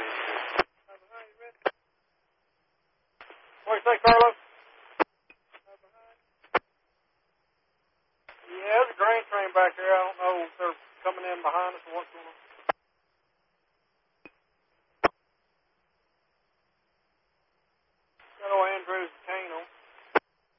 What do you think, Carlos? Yeah, there's a grain train back there. I don't know if they're coming in behind us or what's going on.